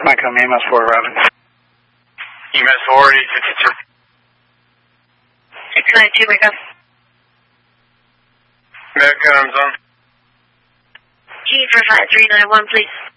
Micah, EMS 4 routing. EMS 4, 852. 692, wake up. Medic arms on. G for 5391, please.